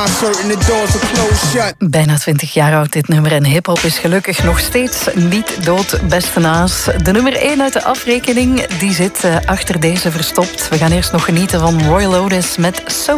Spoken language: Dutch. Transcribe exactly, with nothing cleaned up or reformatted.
I'm certain the doors will close shut. Bijna twintig jaar oud dit nummer en hiphop is gelukkig nog steeds niet dood, beste naas. De nummer één uit de afrekening die zit uh, achter deze verstopt. We gaan eerst nog genieten van Roy Lotus met So.